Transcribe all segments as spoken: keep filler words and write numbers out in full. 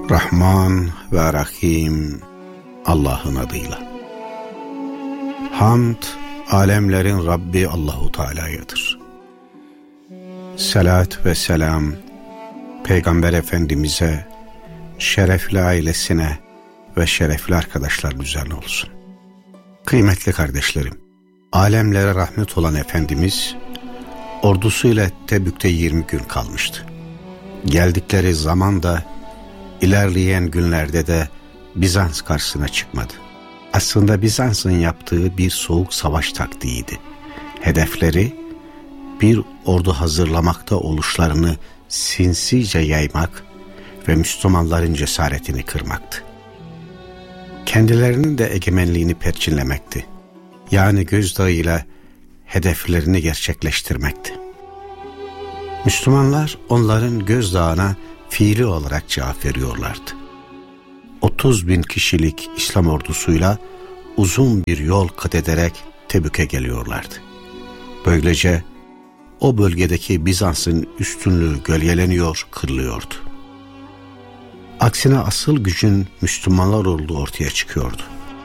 Rahman ve Rahim Allah'ın adıyla. Hamd, alemlerin Rabbi Allahu Teala'yadır. Salat ve selam Peygamber Efendimiz'e, şerefli ailesine ve şerefli arkadaşların üzerine olsun. Kıymetli kardeşlerim, alemlere rahmet olan Efendimiz ordusuyla Tebük'te yirmi gün kalmıştı. Geldikleri zaman da ilerleyen günlerde de Bizans karşısına çıkmadı. Aslında Bizans'ın yaptığı bir soğuk savaş taktiğiydi. Hedefleri bir ordu hazırlamakta oluşlarını sinsice yaymak ve Müslümanların cesaretini kırmaktı. Kendilerinin de egemenliğini perçinlemekti. Yani gözdağıyla hedeflerini gerçekleştirmekti. Müslümanlar onların gözdağına fiili olarak cevap veriyorlardı. otuz bin kişilik İslam ordusuyla uzun bir yol kat ederek Tebük'e geliyorlardı. Böylece o bölgedeki Bizans'ın üstünlüğü gölgeleniyor, kırılıyordu. Aksine asıl gücün Müslümanlar olduğu ortaya çıkıyordu.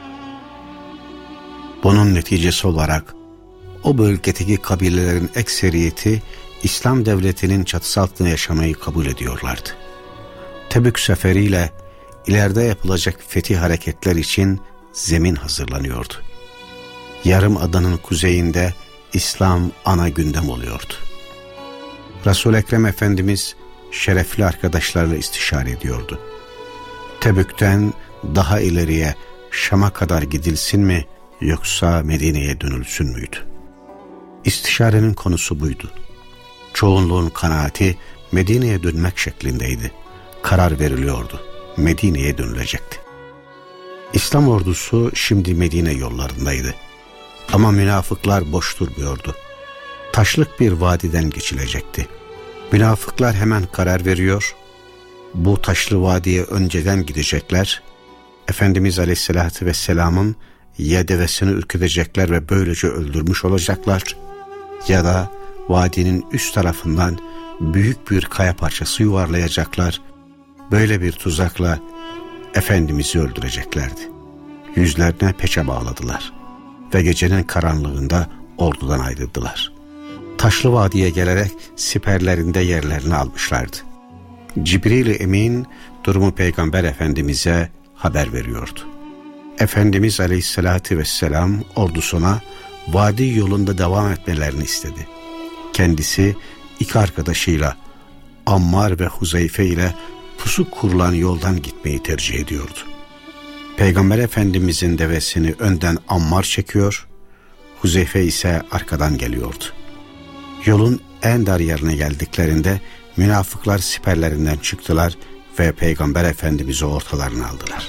Bunun neticesi olarak o bölgedeki kabilelerin ekseriyeti İslam devletinin çatısı altında yaşamayı kabul ediyorlardı. Tebük seferiyle ileride yapılacak fetih hareketler için zemin hazırlanıyordu. Yarımadanın kuzeyinde İslam ana gündem oluyordu. Resul-i Ekrem Efendimiz şerefli arkadaşlarla istişare ediyordu. Tebük'ten daha ileriye Şam'a kadar gidilsin mi yoksa Medine'ye dönülsün müydü? İstişarenin konusu buydu. Çoğunluğun kanaati Medine'ye dönmek şeklindeydi. Karar veriliyordu. Medine'ye dönülecekti. İslam ordusu şimdi Medine yollarındaydı. Ama münafıklar boş durmuyordu. Taşlık bir vadiden geçilecekti. Münafıklar hemen karar veriyor. Bu taşlı vadiye önceden gidecekler. Efendimiz Aleyhisselatü Vesselam'ın ya devesini ürkütecekler ve böylece öldürmüş olacaklar, ya da vadinin üst tarafından büyük bir kaya parçası yuvarlayacaklar. Böyle bir tuzakla Efendimiz'i öldüreceklerdi. Yüzlerine peçe bağladılar ve gecenin karanlığında ordudan ayrıldılar. Taşlı vadiye gelerek siperlerinde yerlerini almışlardı. Cibril-i Emin durumu Peygamber Efendimiz'e haber veriyordu. Efendimiz Aleyhisselatü Vesselam ordusuna vadi yolunda devam etmelerini istedi. Kendisi iki arkadaşıyla Ammar ve Huzeyfe ile pusu kurulan yoldan gitmeyi tercih ediyordu. Peygamber Efendimizin devesini önden Ammar çekiyor, Huzeyfe ise arkadan geliyordu. Yolun en dar yerine geldiklerinde münafıklar siperlerinden çıktılar ve Peygamber Efendimiz'i ortalarına aldılar.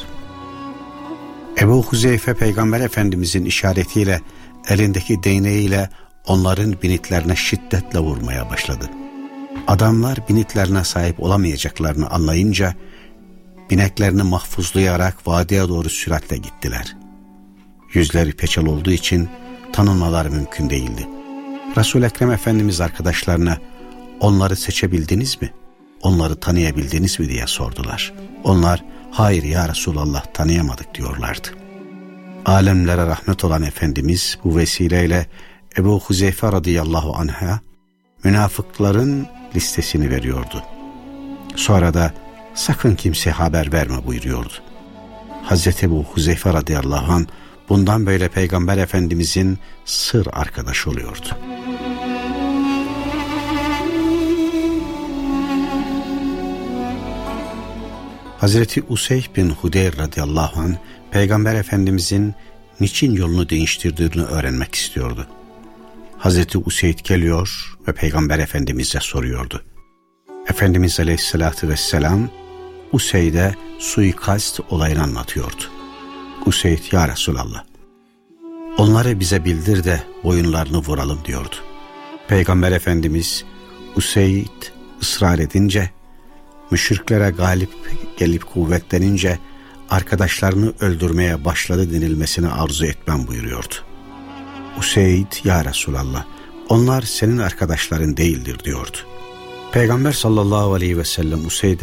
Ebu Huzeyfe Peygamber Efendimizin işaretiyle elindeki değneğiyle onların binitlerine şiddetle vurmaya başladı. Adamlar binitlerine sahip olamayacaklarını anlayınca bineklerini mahfuzlayarak vadiye doğru süratle gittiler. Yüzleri peçel olduğu için tanınmaları mümkün değildi. Resul-i Ekrem Efendimiz arkadaşlarına onları seçebildiniz mi? Onları tanıyabildiniz mi diye sordular. Onlar hayır ya Resulallah tanıyamadık diyorlardı. Alemlere rahmet olan Efendimiz bu vesileyle Ebu Huzeyfe radıyallahu anh'a münafıkların listesini veriyordu. Sonra da sakın kimseye haber verme buyuruyordu. Hazreti Ebu Huzeyfe radıyallahu anh bundan böyle Peygamber Efendimizin sır arkadaşı oluyordu. Hazreti Useyd bin Hudeyr radıyallahu anh Peygamber Efendimizin niçin yolunu değiştirdiğini öğrenmek istiyordu. Hazreti Useyd geliyor ve Peygamber Efendimiz'e soruyordu. Efendimiz Aleyhisselatü Vesselam Useyd'e suikast olayını anlatıyordu. Useyd ya Resulallah onları bize bildir de boyunlarını vuralım diyordu. Peygamber Efendimiz Useyd ısrar edince, müşriklere galip gelip kuvvetlenince arkadaşlarını öldürmeye başladı denilmesini arzu etmem buyuruyordu. Useyd ya Resulallah onlar senin arkadaşların değildir diyordu. Peygamber sallallahu aleyhi ve sellem Useyd'e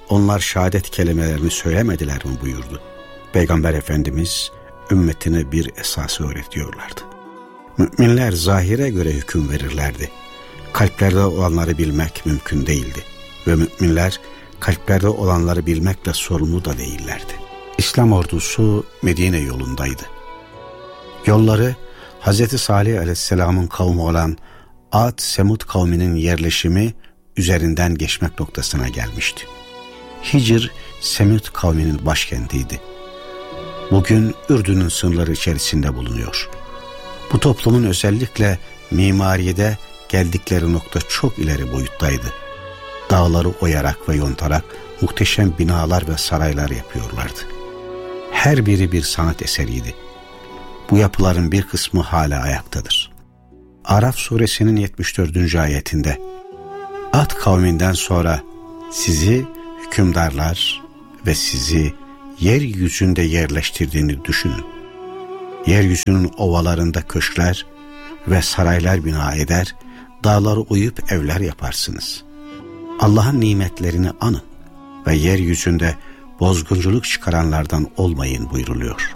onlar şehadet kelimelerini söylemediler mi buyurdu. Peygamber Efendimiz ümmetine bir esası öğretiyorlardı. Müminler zahire göre hüküm verirlerdi. Kalplerde olanları bilmek mümkün değildi. Ve müminler kalplerde olanları bilmekle sorumlu da değillerdi. İslam ordusu Medine yolundaydı. Yolları Hazreti Salih Aleyhisselam'ın kavmi olan Ad Semud kavminin yerleşimi üzerinden geçmek noktasına gelmişti. Hicr, Semud kavminin başkentiydi. Bugün Ürdün'ün sınırları içerisinde bulunuyor. Bu toplumun özellikle mimaride geldikleri nokta çok ileri boyuttaydı. Dağları oyarak ve yontarak muhteşem binalar ve saraylar yapıyorlardı. Her biri bir sanat eseriydi. Bu yapıların bir kısmı hala ayaktadır. Araf suresinin yetmiş dördüncü ayetinde Ad kavminden sonra sizi hükümdarlar ve sizi yeryüzünde yerleştirdiğini düşünün. Yeryüzünün ovalarında köşkler ve saraylar bina eder, dağları oyup evler yaparsınız. Allah'ın nimetlerini anın ve yeryüzünde bozgunculuk çıkaranlardan olmayın buyruluyor.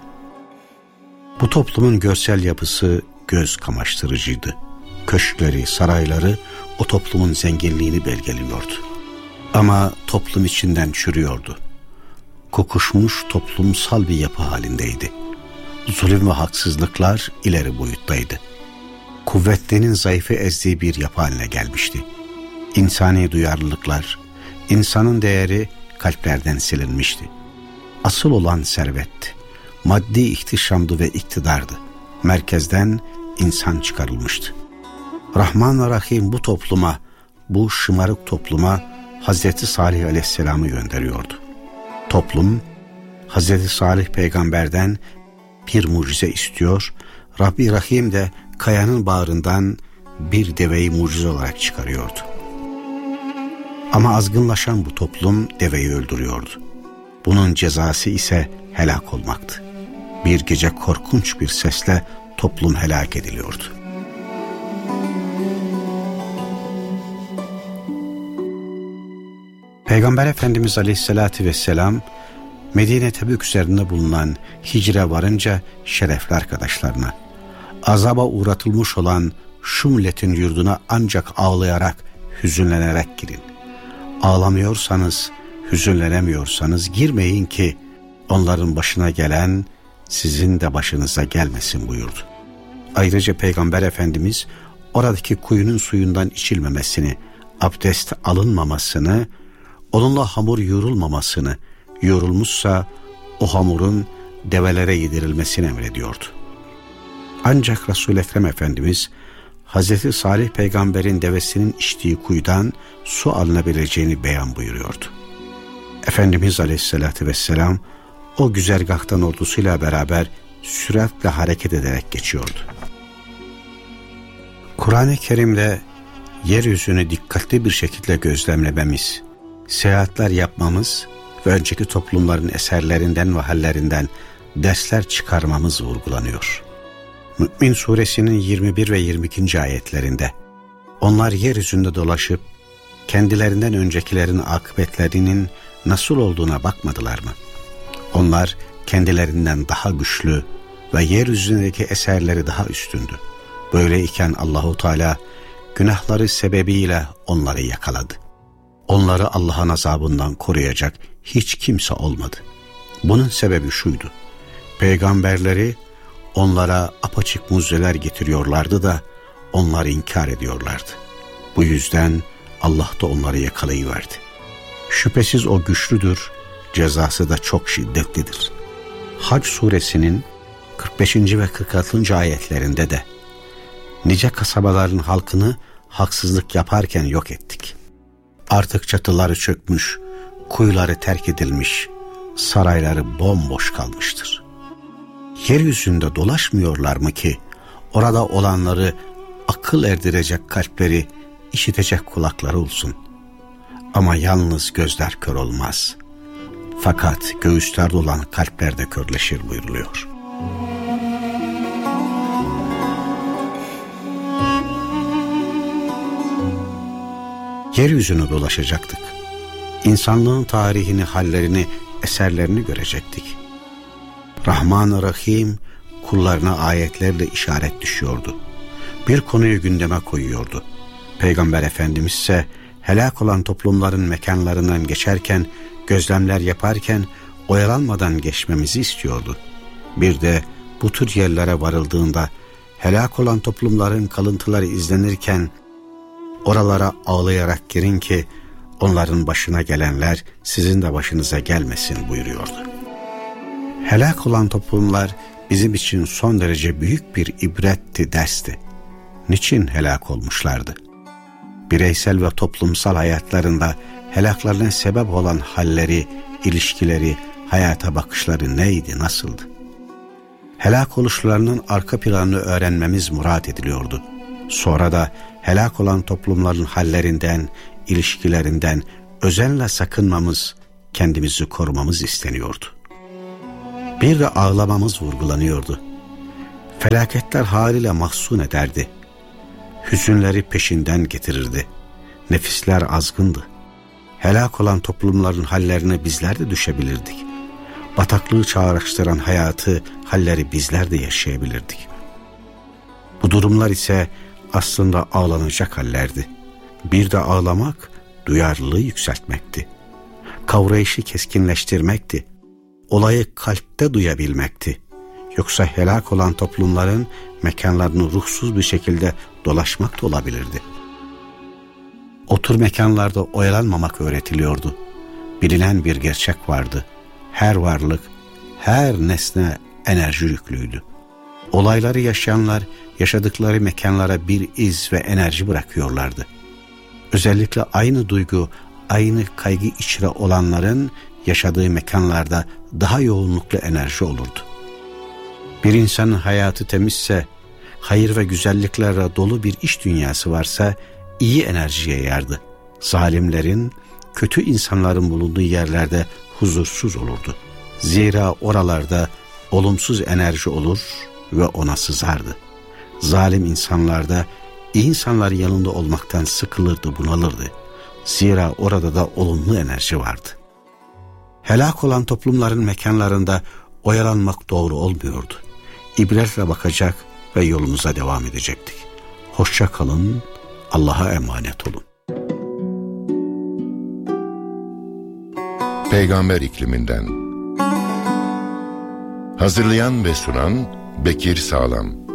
Bu toplumun görsel yapısı göz kamaştırıcıydı. Köşkleri, sarayları o toplumun zenginliğini belgeliyordu. Ama toplum içinden çürüyordu. Kokuşmuş toplumsal bir yapı halindeydi. Zulüm ve haksızlıklar ileri boyuttaydı. Kuvvetlinin zayıfı ezdiği bir yapı haline gelmişti. İnsani duyarlılıklar, insanın değeri kalplerden silinmişti. Asıl olan servet, maddi ihtişamdı ve iktidardı. Merkezden insan çıkarılmıştı. Rahman ve Rahim bu topluma, bu şımarık topluma Hazreti Salih Aleyhisselam'ı gönderiyordu. Toplum, Hazreti Salih peygamberden bir mucize istiyor, Rabbi Rahim de kayanın bağrından bir deveyi mucize olarak çıkarıyordu. Ama azgınlaşan bu toplum deveyi öldürüyordu. Bunun cezası ise helak olmaktı. Bir gece korkunç bir sesle toplum helak ediliyordu. Peygamber Efendimiz Aleyhisselatü Vesselam Medine Tebük üzerinde bulunan Hicre varınca şerefli arkadaşlarına, azaba uğratılmış olan şu milletin yurduna ancak ağlayarak, hüzünlenerek girin. Ağlamıyorsanız, hüzünlenemiyorsanız girmeyin ki onların başına gelen sizin de başınıza gelmesin buyurdu. Ayrıca Peygamber Efendimiz oradaki kuyunun suyundan içilmemesini, abdest alınmamasını, onunla hamur yoğrulmamasını, yoğrulmuşsa o hamurun develere yedirilmesini emrediyordu. Ancak Resul-i Ekrem Efendimiz Hazreti Salih peygamberin devesinin içtiği kuyudan su alınabileceğini beyan buyuruyordu. Efendimiz Aleyhisselatü Vesselam o güzergahtan ordusuyla beraber süratle hareket ederek geçiyordu. Kur'an-ı Kerim'de yeryüzünü dikkatli bir şekilde gözlemlememiz, seyahatler yapmamız ve önceki toplumların eserlerinden ve hallerinden dersler çıkarmamız vurgulanıyor. Mü'min suresinin yirmi bir ve yirmi ikinci ayetlerinde onlar yeryüzünde dolaşıp kendilerinden öncekilerin akıbetlerinin nasıl olduğuna bakmadılar mı? Onlar kendilerinden daha güçlü ve yeryüzündeki eserleri daha üstündü. Böyleyken Allahu Teala günahları sebebiyle onları yakaladı. Onları Allah'ın azabından koruyacak hiç kimse olmadı. Bunun sebebi şuydu: peygamberleri onlara apaçık mucizeler getiriyorlardı da onlar inkar ediyorlardı. Bu yüzden Allah da onları yakalayıverdi. Şüphesiz o güçlüdür, cezası da çok şiddetlidir. Hac suresinin kırk beşinci ve kırk altıncı ayetlerinde de nice kasabaların halkını haksızlık yaparken yok ettik. Artık çatıları çökmüş, kuyuları terk edilmiş, sarayları bomboş kalmıştır. Yeryüzünde dolaşmıyorlar mı ki orada olanları akıl erdirecek kalpleri, işitecek kulakları olsun? Ama yalnız gözler kör olmaz. Fakat göğüslerde olan kalpler de körleşir buyuruluyor. Yeryüzünü dolaşacaktık. İnsanlığın tarihini, hallerini, eserlerini görecektik. Rahman-ı Rahim kullarına ayetlerle işaret düşüyordu. Bir konuyu gündeme koyuyordu. Peygamber Efendimiz ise helak olan toplumların mekanlarından geçerken, gözlemler yaparken oyalanmadan geçmemizi istiyordu. Bir de bu tür yerlere varıldığında helak olan toplumların kalıntıları izlenirken oralara ağlayarak girin ki onların başına gelenler sizin de başınıza gelmesin buyuruyordu. Helak olan toplumlar bizim için son derece büyük bir ibretti, dersti. Niçin helak olmuşlardı? Bireysel ve toplumsal hayatlarında helaklarına sebep olan halleri, ilişkileri, hayata bakışları neydi, nasıldı? Helak oluşlarının arka planını öğrenmemiz murat ediliyordu. Sonra da helak olan toplumların hallerinden, ilişkilerinden özenle sakınmamız, kendimizi korumamız isteniyordu. Bir de ağlamamız vurgulanıyordu. Felaketler haliyle mahzun ederdi. Hüzünleri peşinden getirirdi. Nefisler azgındı. Helak olan toplumların hallerine bizler de düşebilirdik. Bataklığı çağrıştıran hayatı, halleri bizler de yaşayabilirdik. Bu durumlar ise aslında ağlanacak hallerdi. Bir de ağlamak, duyarlılığı yükseltmekti. Kavrayışı keskinleştirmekti. Olayı kalpte duyabilmekti. Yoksa helak olan toplumların mekanlarını ruhsuz bir şekilde dolaşmak da olabilirdi. O tür mekanlarda oyalanmamak öğretiliyordu. Bilinen bir gerçek vardı. Her varlık, her nesne enerji yüklüydü. Olayları yaşayanlar yaşadıkları mekanlara bir iz ve enerji bırakıyorlardı. Özellikle aynı duygu, aynı kaygı içre olanların yaşadığı mekanlarda daha yoğunluklu enerji olurdu. Bir insanın hayatı temizse, hayır ve güzelliklerle dolu bir iç dünyası varsa iyi enerji yayardı. Zalimlerin, kötü insanların bulunduğu yerlerde huzursuz olurdu. Zira oralarda olumsuz enerji olur ve ona sızardı. Zalim insanlarda iyi insanların yanında olmaktan sıkılırdı, bunalırdı. Zira orada da olumlu enerji vardı. Helak olan toplumların mekanlarında oyalanmak doğru olmuyordu. İbretle bakacak ve yolumuza devam edecektik. Hoşça kalın, Allah'a emanet olun. Peygamber ikliminden. Hazırlayan ve sunan Bekir Sağlam.